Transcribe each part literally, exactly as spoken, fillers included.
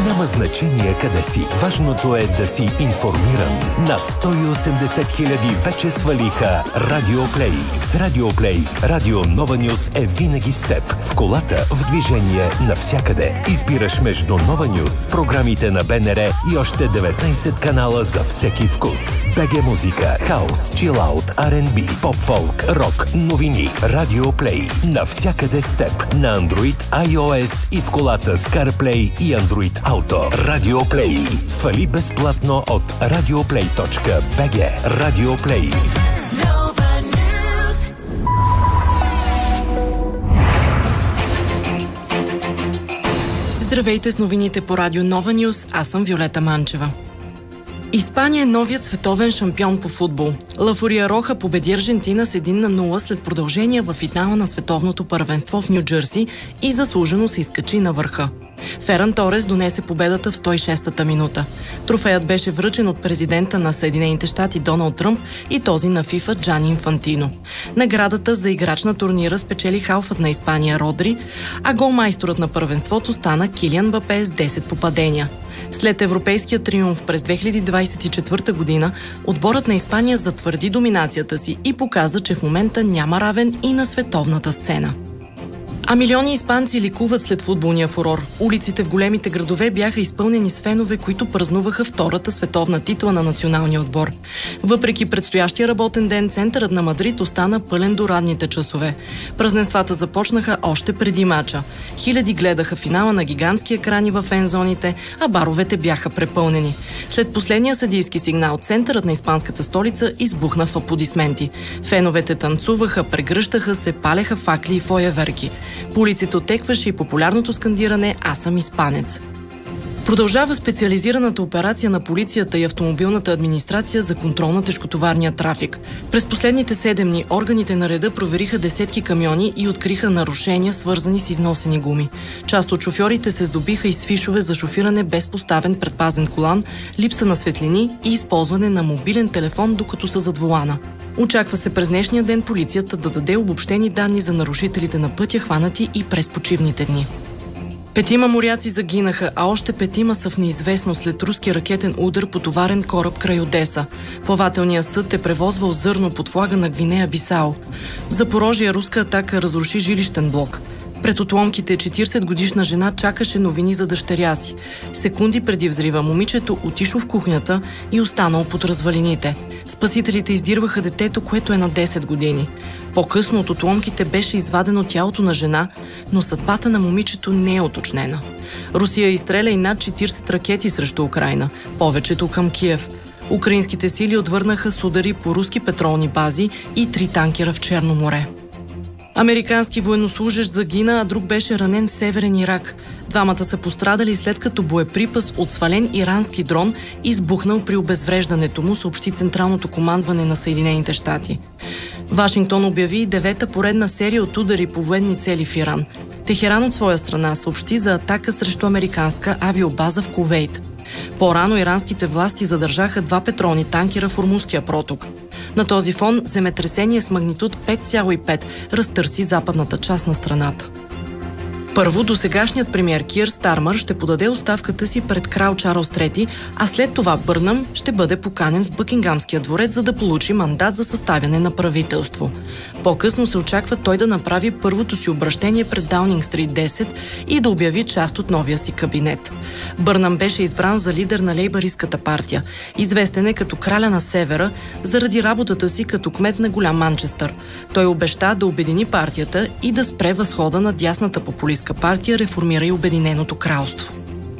Няма значение къде си. Важното е да си информиран. Над сто и осемдесет хиляди вече свалиха Радио Плей. С Радио Плей, Радио Нова Нюз е винаги с теб. В колата, в движение, навсякъде. Избираш между Нова Нюз, програмите на БНР и още деветнайсет канала за всеки вкус. БГ музика, хаус, чилаут, Ар енд Би, поп-фолк, рок, новини. Радио Плей. Навсякъде с теб. На Android, iOS и в колата с CarPlay и Android Auto. Радио Плей. Свали безплатно от радиоплей точка би джи. Радио Плей. Здравейте с новините по Радио Нова Нюз, аз съм Виолета Манчева. Испания е новият световен шампион по футбол. Ла Фуриароха победи Аржентина с един на нула след продължение в финала на световното първенство в Ню Джърси и заслужено се изкачи на върха. Феран Торес донесе победата в сто и шестата минута. Трофеят беше връчен от президента на Съединените щати Доналд Тръмп и този на ФИФА Джани Инфантино. Наградата за играч на турнира спечели халфът на Испания Родри, а голмайсторът на първенството стана Килиан Мбапе с десет попадения. След европейския триумф през две хиляди двадесет и четвърта година, отборът на Испания затвърди доминацията си и показа, че в момента няма равен и на световната сцена. А милиони испанци ликуват след футболния фурор. Улиците в големите градове бяха изпълнени с фенове, които празнуваха втората световна титла на националния отбор. Въпреки предстоящия работен ден, центърът на Мадрид остана пълен до ранните часове. Празненствата започнаха още преди мача. Хиляди гледаха финала на гигантски екрани във фен-зоните, а баровете бяха препълнени. След последния съдийски сигнал, центърът на испанската столица избухна в аплодисменти. Феновете танцуваха, прегръщаха се, палеха факли и фойерверки. По улиците отекваше и популярното скандиране «Аз съм испанец». Продължава специализираната операция на полицията и автомобилната администрация за контрол на тежкотоварния трафик. През последните седем дни органите на реда провериха десетки камиони и откриха нарушения, свързани с износени гуми. Част от шофьорите се здобиха и с фишове за шофиране без поставен предпазен колан, липса на светлини и използване на мобилен телефон, докато са зад волана. Очаква се през днешния ден полицията да даде обобщени данни за нарушителите на пътя, хванати и през почивните дни. Петима моряци загинаха, а още петима са в неизвестно след руски ракетен удар по товарен кораб край Одеса. Плавателният съд е превозвал зърно под флага на Гвинея Бисао. В Запорожие руска атака разруши жилищен блок. Пред отломките четиридесетгодишна жена чакаше новини за дъщеря си. Секунди преди взрива момичето отишло в кухнята и останало под развалините. Спасителите издирваха детето, което е на десет години. По-късно от отломките беше извадено тялото на жена, но съдбата на момичето не е уточнена. Русия изстреля и над четиридесет ракети срещу Украйна, повечето към Киев. Украинските сили отвърнаха с удари по руски петролни бази и три танкера в Черно море. Американски военнослужещ загина, а друг беше ранен в Северен Ирак. Двамата са пострадали след като боеприпас от свален ирански дрон избухнал при обезвреждането му, съобщи Централното командване на Съединените щати. Вашингтон обяви девета поредна серия от удари по военни цели в Иран. Техеран от своя страна съобщи за атака срещу американска авиобаза в Кувейт. По-рано иранските власти задържаха два петролни танкера в Ормузския проток. На този фон земетресение с магнитуд пет цяло и пет разтърси западната част на страната. Първо, досегашният премиер Кир Стармър ще подаде оставката си пред крал Чарлз трети, а след това Бърнъм ще бъде поканен в Бъкингамския дворец, за да получи мандат за съставяне на правителство. По-късно се очаква той да направи първото си обращение пред Даунинг Стрит десет и да обяви част от новия си кабинет. Бърнъм беше избран за лидер на лейбъристската партия. Известен е като краля на севера заради работата си като кмет на Голям Манчестър. Той обеща да обедини партията и да спре възхода на дясната популистка партия Реформира и Обединеното кралство.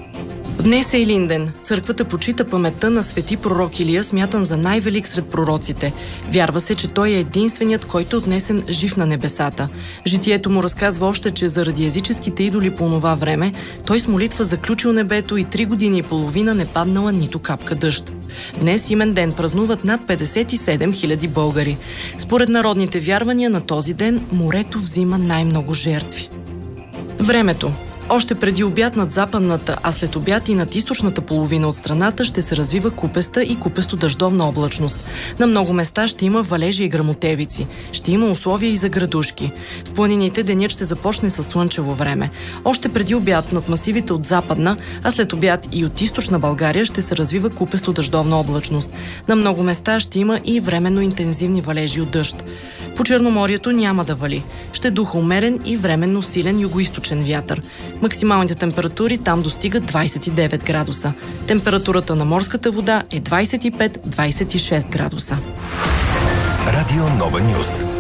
Днес е Илинден. Църквата почита паметта на свети пророк Илия, смятан за най-велик сред пророците. Вярва се, че той е единственият, който е отнесен жив на небесата. Житието му разказва още, че заради езическите идоли по това време, той с молитва заключил небето и три години и половина не паднала нито капка дъжд. Днес имен ден празнуват над петдесет и седем хиляди българи. Според народните вярвания на този ден морето взима най-много жертви. Времето. Още преди обяд над западната, а след обяд и над източната половина от страната ще се развива купеста и купесто-дъждовна облачност. На много места ще има валежи и гръмотевици. Ще има условия и за градушки. В планините денят ще започне със слънчево време. Още преди обяд над масивите от западна, а след обяд и от източна България ще се развива купесто-дъждовна облачност. На много места ще има и временно интензивни валежи от дъжд. По Черноморието няма да вали. Ще духа умерен и временно силен югоизточен вятър. Максималните температури там достигат двайсет и девет градуса. Температурата на морската вода е двайсет и пет до двайсет и шест градуса. Радио Нова Нюс.